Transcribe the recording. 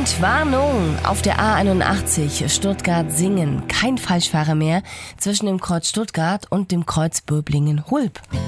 Entwarnung! Auf der A81 Stuttgart-Singen. Kein Falschfahrer mehr zwischen dem Kreuz Stuttgart und dem Kreuz Böblingen-Hulb.